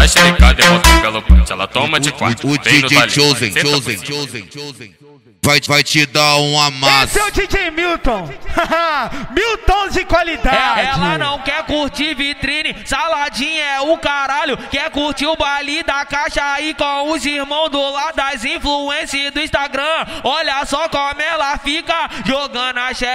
na xerecada e bota pelo punch. Ela toma de quatro. O DJ Chosen vai te dar um amasso. Esse é o DJ Milton. Milton de qualidade. Ela não quer curtir vitrine, saladinha é o caralho. Quer curtir o baile da caixa aí com os irmãos do lado das influências do Instagram. Olha só como ela fica jogando a